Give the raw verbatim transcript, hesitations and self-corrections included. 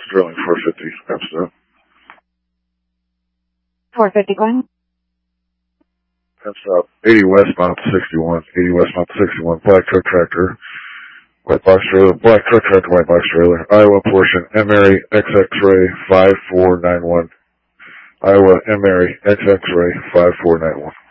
Sterling four fifty, Hempstead. four fifty-one. Hempstead, eighty westbound sixty-one, eighty westbound sixty-one, black truck tractor, white box trailer, black truck tractor, white box trailer, Iowa portion, M-Mary X X-ray five four nine one. Iowa M-Mary X X-ray five four nine one.